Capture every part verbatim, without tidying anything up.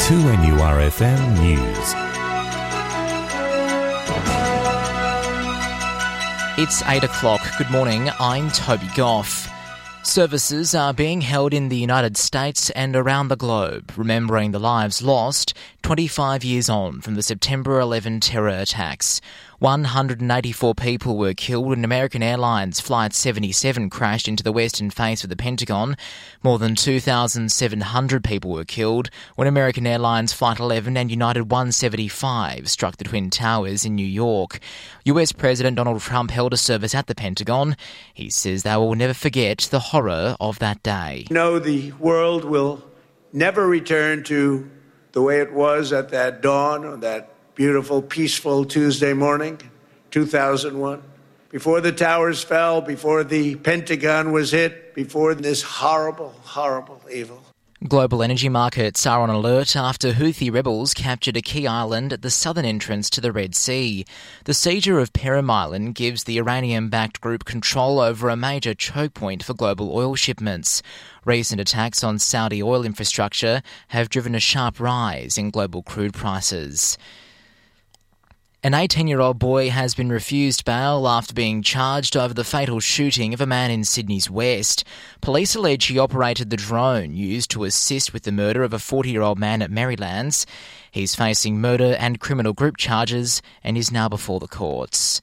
two N U R F M News. It's eight o'clock. Good morning, I'm Toby Goff. Services are being held in the United States and around the globe, remembering the lives lost twenty-five years on from the September eleventh terror attacks. one hundred eighty-four people were killed when American Airlines Flight seventy-seven crashed into the western face of the Pentagon. More than two thousand seven hundred people were killed when American Airlines Flight eleven and United one seventy-five struck the Twin Towers in New York. U S President Donald Trump held a service at the Pentagon. He says they will never forget the horror of that day. No, the world will never return to the way it was at that dawn on that beautiful, peaceful Tuesday morning, two thousand one. Before the towers fell, before the Pentagon was hit, before this horrible, horrible evil. Global energy markets are on alert after Houthi rebels captured a key island at the southern entrance to the Red Sea. The seizure of Perim Island gives the Iranian-backed group control over a major choke point for global oil shipments. Recent attacks on Saudi oil infrastructure have driven a sharp rise in global crude prices. An eighteen-year-old boy has been refused bail after being charged over the fatal shooting of a man in Sydney's West. Police allege he operated the drone used to assist with the murder of a forty-year-old man at Merrylands. He's facing murder and criminal group charges and is now before the courts.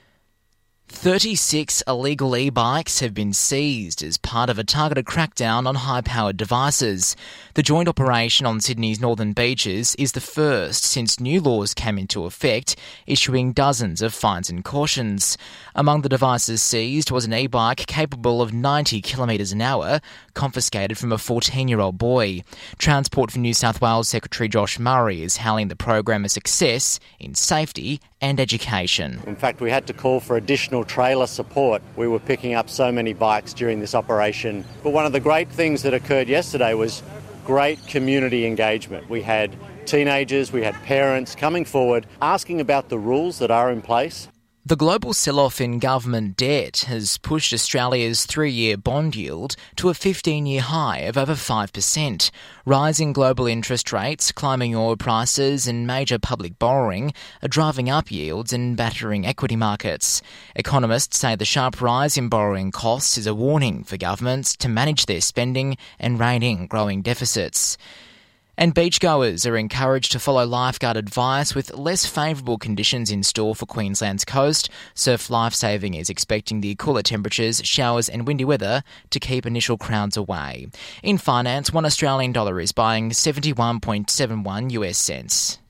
thirty-six illegal e-bikes have been seized as part of a targeted crackdown on high-powered devices. The joint operation on Sydney's northern beaches is the first since new laws came into effect, issuing dozens of fines and cautions. Among the devices seized was an e-bike capable of ninety kilometres an hour, confiscated from a fourteen-year-old boy. Transport for New South Wales Secretary Josh Murray is hailing the program a success in safety and education. In fact, we had to call for additional trailer support. We were picking up so many bikes during this operation. But one of the great things that occurred yesterday was great community engagement. We had teenagers, we had parents coming forward, asking about the rules that are in place. The global sell-off in government debt has pushed Australia's three-year bond yield to a fifteen-year high of over five percent. Rising global interest rates, climbing oil prices and major public borrowing are driving up yields and battering equity markets. Economists say the sharp rise in borrowing costs is a warning for governments to manage their spending and rein in growing deficits. And beachgoers are encouraged to follow lifeguard advice with less favourable conditions in store for Queensland's coast. Surf Lifesaving is expecting the cooler temperatures, showers and windy weather to keep initial crowds away. In finance, one Australian dollar is buying seventy-one point seven one US cents.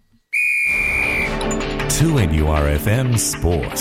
two N U R F M Sport.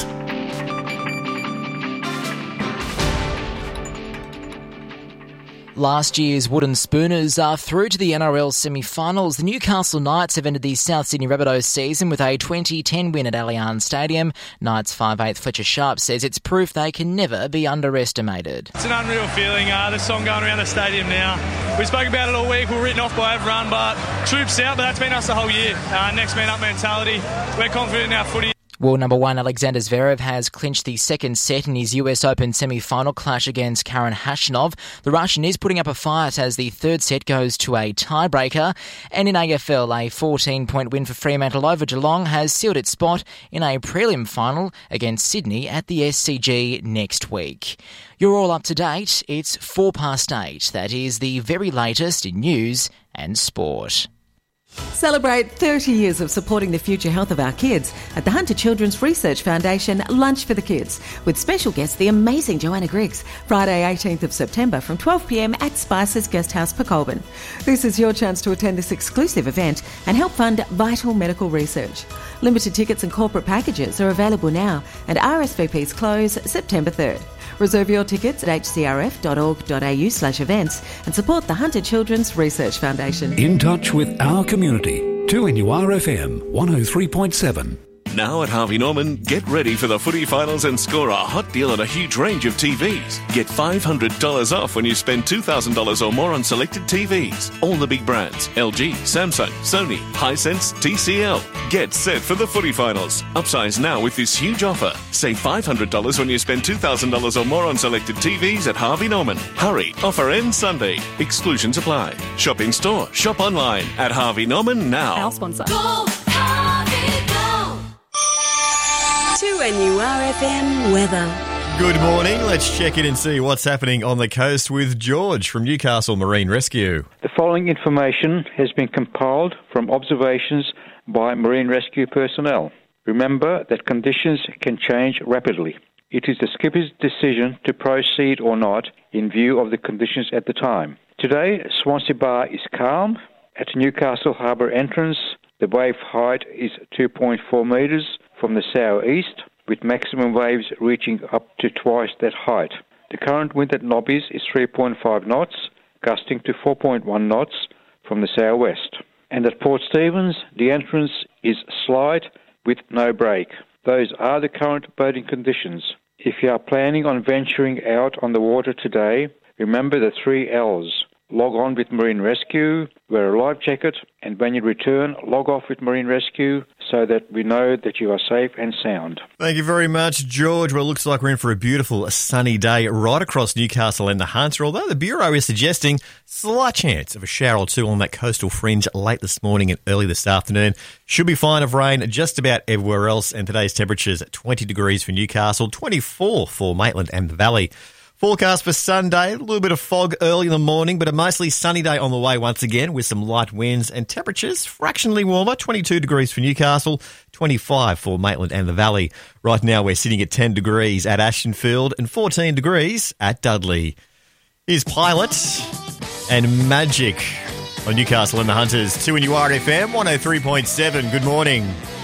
Last year's Wooden Spooners are through to the N R L semi-finals. The Newcastle Knights have ended the South Sydney Rabbitohs season with a twenty ten win at Allianz Stadium. Knights five eighth Fletcher Sharp says it's proof they can never be underestimated. It's an unreal feeling, uh, the song going around the stadium now. We spoke about it all week, we're written off by everyone, but troops out, but that's been us the whole year. Uh, next man up mentality. We're confident in our footy. World number one Alexander Zverev has clinched the second set in his U S Open semi-final clash against Karen Khachanov. The Russian is putting up a fight as the third set goes to a tiebreaker. And in A F L, a fourteen-point win for Fremantle over Geelong has sealed its spot in a prelim final against Sydney at the S C G next week. You're all up to date. It's four past eight. That is the very latest in news and sport. Celebrate thirty years of supporting the future health of our kids at the Hunter Children's Research Foundation Lunch for the Kids with special guest the amazing Joanna Griggs, Friday eighteenth of September from twelve p m at Spice's Guesthouse, Pecolbin. This is your chance to attend this exclusive event and help fund vital medical research. Limited tickets and corporate packages are available now and R S V Ps close September third. Reserve your tickets at h c r f dot org dot a u slash events and support the Hunter Children's Research Foundation. In touch with our community. two N U R F M one oh three point seven. Now at Harvey Norman, get ready for the footy finals and score a hot deal on a huge range of T Vs. Get five hundred dollars off when you spend two thousand dollars or more on selected T Vs. All the big brands, L G, Samsung, Sony, Hisense, T C L. Get set for the footy finals. Upsize now with this huge offer. Save five hundred dollars when you spend two thousand dollars or more on selected T Vs at Harvey Norman. Hurry, offer ends Sunday. Exclusions apply. Shop in store, shop online at Harvey Norman now. Our sponsor. Go, Harvey, go! To N U R F M weather. Good morning. Let's check in and see what's happening on the coast with George from Newcastle Marine Rescue. The following information has been compiled from observations by marine rescue personnel. Remember that conditions can change rapidly. It is the skipper's decision to proceed or not in view of the conditions at the time. Today, Swansea Bar is calm. At Newcastle Harbour entrance, the wave height is two point four metres from the southeast, with maximum waves reaching up to twice that height. The current wind at Nobby's is three point five knots, gusting to four point one knots from the southwest. And at Port Stephens, the entrance is slight with no break. Those are the current boating conditions. If you are planning on venturing out on the water today, remember the three L's. Log on with Marine Rescue, wear a life jacket, and when you return, log off with Marine Rescue so that we know that you are safe and sound. Thank you very much, George. Well, it looks like we're in for a beautiful sunny day right across Newcastle and the Hunter, although the Bureau is suggesting slight chance of a shower or two on that coastal fringe late this morning and early this afternoon. Should be fine of rain just about everywhere else, and today's temperatures at twenty degrees for Newcastle, twenty-four for Maitland and the Valley. Forecast for Sunday, a little bit of fog early in the morning, but a mostly sunny day on the way once again with some light winds and temperatures fractionally warmer, twenty-two degrees for Newcastle, twenty-five for Maitland and the Valley. Right now we're sitting at ten degrees at Ashtonfield and fourteen degrees at Dudley. Here's Pilot and Magic on Newcastle and the Hunters. two N U R F M one oh three point seven. Good morning.